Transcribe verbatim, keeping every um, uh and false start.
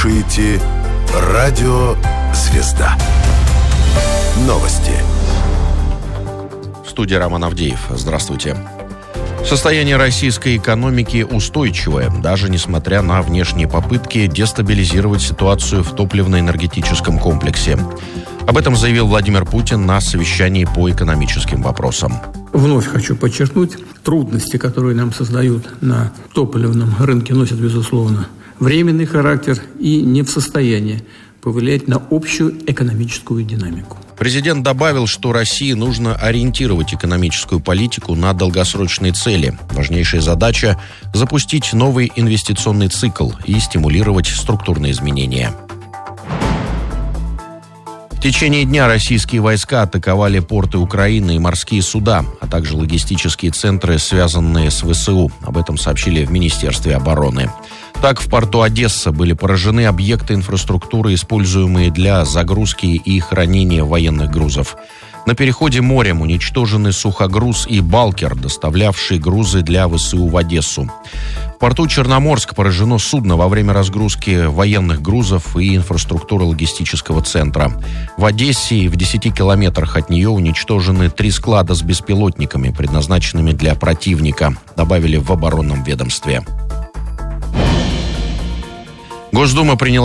слушаете «Радио Звезда». Новости. В студии Роман Авдеев. Здравствуйте. Состояние российской экономики устойчивое, даже несмотря на внешние попытки дестабилизировать ситуацию в топливно-энергетическом комплексе. Об этом заявил Владимир Путин на совещании по экономическим вопросам. Вновь хочу подчеркнуть, трудности, которые нам создают на топливном рынке, носят, безусловно, временный характер и не в состоянии повлиять на общую экономическую динамику. Президент добавил, что России нужно ориентировать экономическую политику на долгосрочные цели. Важнейшая задача – запустить новый инвестиционный цикл и стимулировать структурные изменения. В течение дня российские войска атаковали порты Украины и морские суда, а также логистические центры, связанные с ВСУ. Об этом сообщили в Министерстве обороны. Так, в порту Одесса были поражены объекты инфраструктуры, используемые для загрузки и хранения военных грузов. На переходе морем уничтожены сухогруз и балкер, доставлявшие грузы для ВСУ в Одессу. В порту Черноморск поражено судно во время разгрузки военных грузов и инфраструктуры логистического центра. В Одессе и в десяти километрах от нее уничтожены три склада с беспилотниками, предназначенными для противника, добавили в оборонном ведомстве. Госдума приняла